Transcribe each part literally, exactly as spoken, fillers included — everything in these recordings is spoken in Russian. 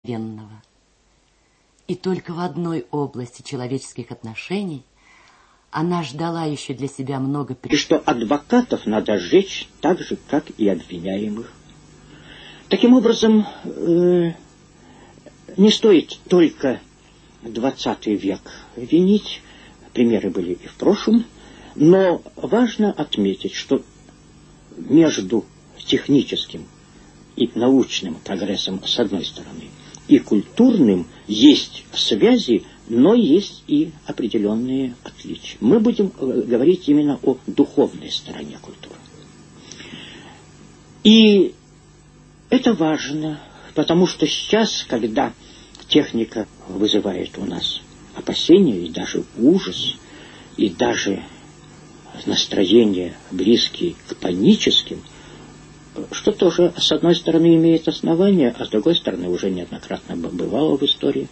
венного. И только в одной области человеческих отношений она ждала еще для себя много... И что адвокатов надо сжечь так же, как и обвиняемых. Таким образом, э, не стоит только двадцатый век винить, примеры были и в прошлом, но важно отметить, что между техническим и научным прогрессом с одной стороны и культурным есть связи, но есть и определенные отличия. Мы будем говорить именно о духовной стороне культуры. И это важно, потому что сейчас, когда техника вызывает у нас опасения и даже ужас, и даже настроения, близкие к паническим, что тоже, с одной стороны, имеет основание, а с другой стороны, уже неоднократно бывало в истории,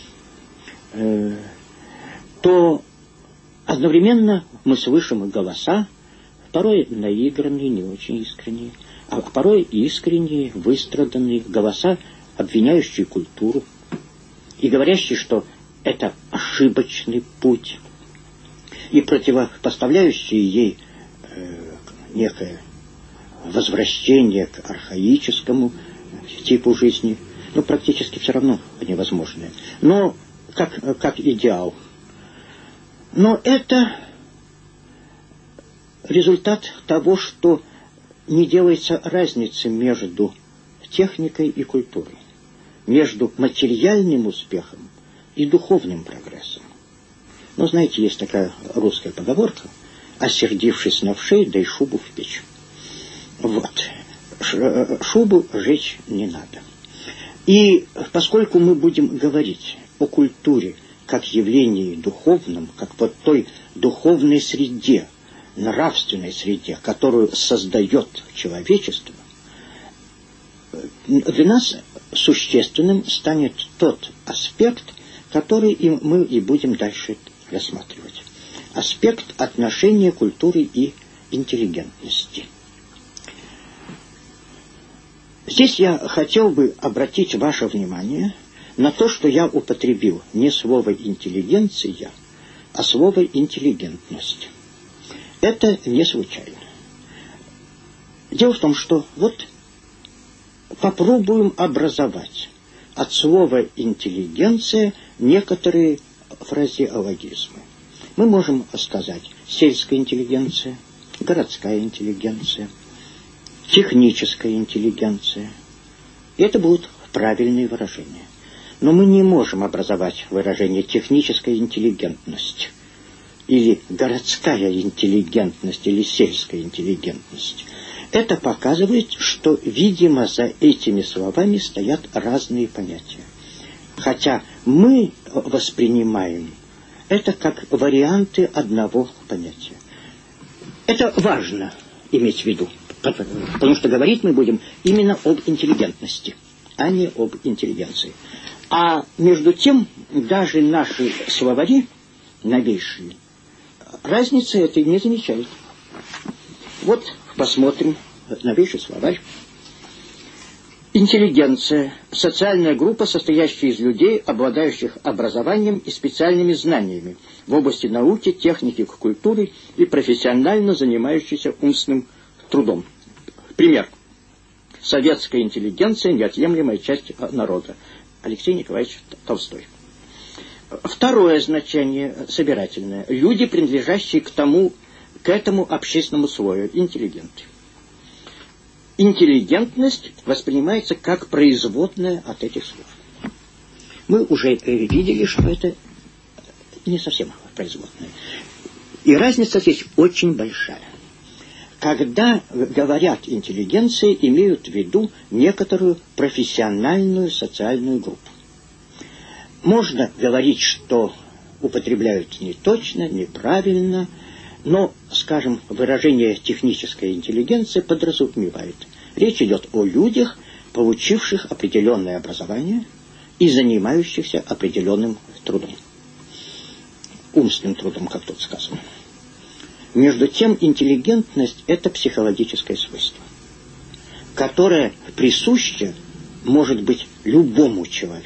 то одновременно мы слышим голоса, порой наигранные, не очень искренние, а порой искренние, выстраданные голоса, обвиняющие культуру и говорящие, что это ошибочный путь, и противопоставляющие ей э, некое возвращение к архаическому типу жизни, ну, практически все равно невозможное, но как, как идеал. Но это результат того, что не делается разницы между техникой и культурой, между материальным успехом и духовным прогрессом. Ну, знаете, есть такая русская поговорка: «Осердившись на вшей, дай шубу в печь». Вот. Шубу жечь не надо. И поскольку мы будем говорить о культуре как явлении духовном, как вот той духовной среде, нравственной среде, которую создает человечество, для нас существенным станет тот аспект, который и мы и будем дальше рассматривать. Аспект отношения культуры и интеллигентности. Здесь я хотел бы обратить ваше внимание на то, что я употребил не слово «интеллигенция», а слово «интеллигентность». Это не случайно. Дело в том, что вот попробуем образовать от слова «интеллигенция» некоторые фразеологизмы. Мы можем сказать сельская интеллигенция, городская интеллигенция, техническая интеллигенция. И это будут правильные выражения. Но мы не можем образовать выражение техническая интеллигентность или городская интеллигентность или сельская интеллигентность. Это показывает, что, видимо, за этими словами стоят разные понятия. Хотя мы воспринимаем это как варианты одного понятия. Это важно иметь в виду, потому что говорить мы будем именно об интеллигентности, а не об интеллигенции. А между тем, даже наши словари новейшие разницы этой не замечают. Вот посмотрим новейший словарь. Интеллигенция – социальная группа, состоящая из людей, обладающих образованием и специальными знаниями в области науки, техники, культуры и профессионально занимающихся умственным трудом. Пример. Советская интеллигенция – неотъемлемая часть народа. Алексей Николаевич Толстой. Второе значение собирательное. Люди, принадлежащие к тому, к этому общественному слою. Интеллигенты. Интеллигентность воспринимается как производная от этих слов. Мы уже видели, что это не совсем производная. И разница здесь очень большая. Когда говорят интеллигенции, имеют в виду некоторую профессиональную социальную группу. Можно говорить, что употребляют неточно, неправильно, но, скажем, выражение техническая интеллигенция подразумевает. Речь идет о людях, получивших определенное образование и занимающихся определенным трудом. Умственным трудом, как тут сказано. Между тем, интеллигентность – это психологическое свойство, которое присуще может быть любому человеку.